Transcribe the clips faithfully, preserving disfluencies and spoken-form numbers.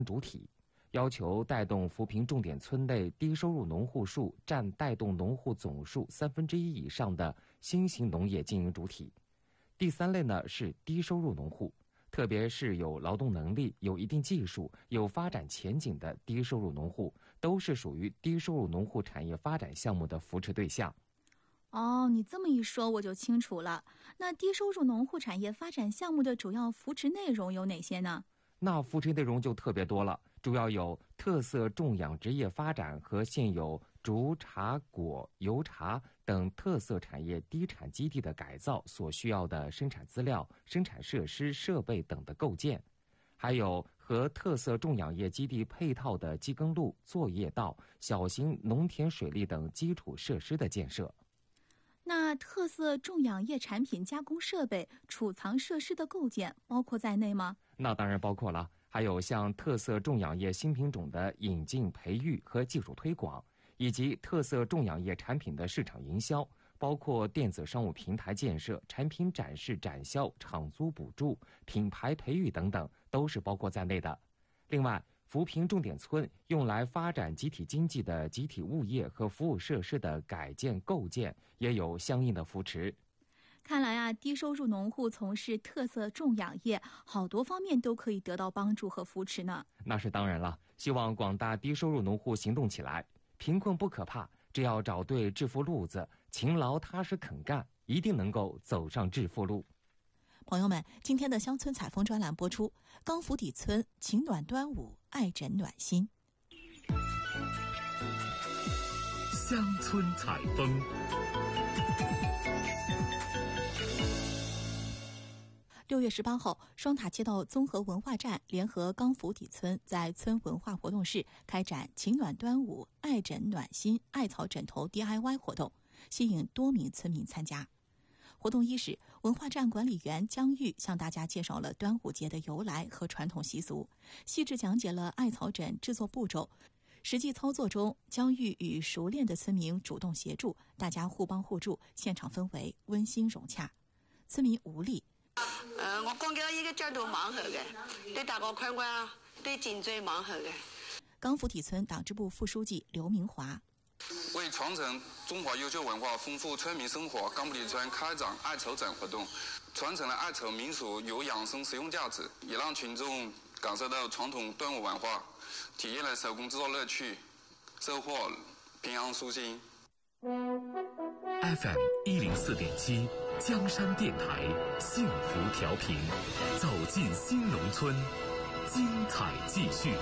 主体，要求带动扶贫重点村内低收入农户数占带动农户总数三分之一以上的新型农业经营主体。第三类呢是低收入农户，特别是有劳动能力、有一定技术、有发展前景的低收入农户，都是属于低收入农户产业发展项目的扶持对象。 哦，你这么一说我就清楚了。那低收入农户产业发展项目的主要扶持内容有哪些呢？ 那扶持内容就特别多了，主要有特色种养殖业发展和现有竹、茶、果、油茶等特色产业低产基地的改造所需要的生产资料、生产设施、设备等的构建，还有和特色种养业基地配套的机耕路、作业道、小型农田水利等基础设施的建设。 那特色种养业产品加工设备、储藏设施的构建包括在内吗？ 那当然包括了，还有像特色种养业新品种的引进、培育和技术推广，以及特色种养业产品的市场营销，包括电子商务平台建设、产品展示展销、场租补助、品牌培育等等，都是包括在内的。另外，扶贫重点村用来发展集体经济的集体物业和服务设施的改建构建也有相应的扶持。 看来啊，低收入农户从事特色种养业，好多方面都可以得到帮助和扶持呢。 那是当然了，希望广大低收入农户行动起来，贫困不可怕，只要找对致富路子，勤劳踏实肯干，一定能够走上致富路。 朋友们，今天的乡村采风专栏播出，冈福底村情暖端午，爱枕暖心。 乡村采风。 六月十八号，双塔街道综合文化站联合冈福底村在村文化活动室开展情暖端午，爱枕暖心艾草枕头 D I Y 活动，吸引多名村民参加。活动伊始，文化站管理员江玉向大家介绍了端午节的由来和传统习俗，细致讲解了艾草枕制作步骤。实际操作中，江玉与熟练的村民主动协助，大家互帮互助，现场氛围温馨融洽。村民吴丽， 呃，我講嘅呢個角度蠻好嘅，對大家看看，對頸椎蠻好嘅。 岡福底村黨支部副書記劉明華。 为传承中华优秀文化、丰富村民生活，冈福底村开展艾草枕活动，传承了艾草民俗有养生实用价值，也让群众感受到传统端午文化，体验了手工制作乐趣，收获平安舒心。 F M 一零四点七，江山电台幸福调频，走进新农村，精彩继续。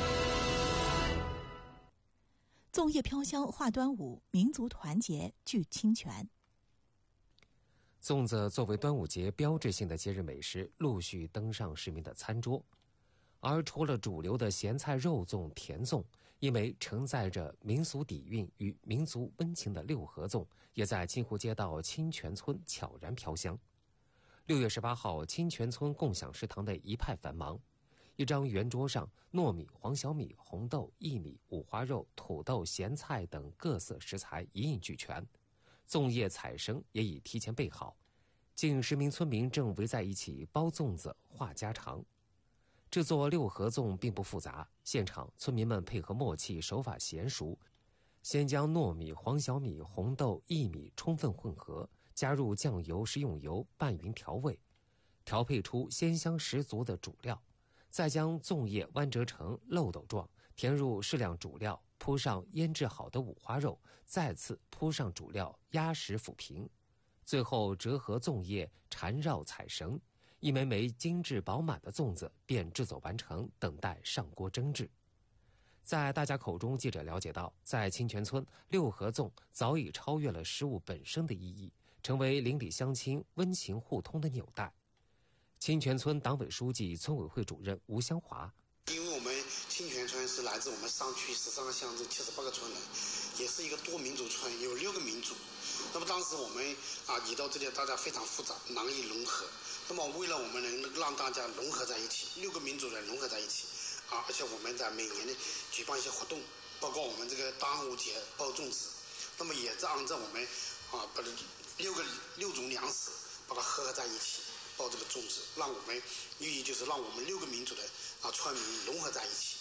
粽叶飘香画端午，民族团结聚清泉。 粽子作为端午节标志性的节日美食，陆续登上市民的餐桌。而除了主流的咸菜肉粽、甜粽，一枚承载着民俗底蕴与民族温情的六合粽，也在清湖街道清泉村悄然飘香。六月十八号，清泉村共享食堂的一派繁忙。一张圆桌上，糯米、黄小米、红豆、薏米、五花肉、土豆、咸菜等各色食材一应俱全，粽叶彩绳也已提前备好，近十名村民正围在一起包粽子、话家常。制作六合粽并不复杂，现场村民们配合默契，手法娴熟。先将糯米、黄小米、红豆、薏米充分混合，加入酱油、食用油拌匀调味，调配出鲜香十足的主料。再将粽叶弯折成漏斗状，填入适量主料，铺上腌制好的五花肉，再次铺上主料，压实抚平，最后折合粽叶，缠绕彩绳，一枚枚精致饱满的粽子便制作完成，等待上锅蒸制。在大家口中，记者了解到，在清泉村，六合粽早已超越了食物本身的意义，成为邻里乡亲温情互通的纽带。清泉村党委书记、村委会主任吴香华， 因为我们清泉村是来自我们上区十三个乡镇七十八个村人，也是一个多民族村，有六个民族。那么当时我们啊移到这里，大家非常复杂，难以融合。那么为了我们能让大家融合在一起，六个民族人融合在一起啊，而且我们在每年呢举办一些活动，包括我们这个端午节包粽子，那么也是按照我们啊把六个六种粮食把它合合在一起。 包这个粽子，让我们寓意就是让我们六个民族的啊村民融合在一起。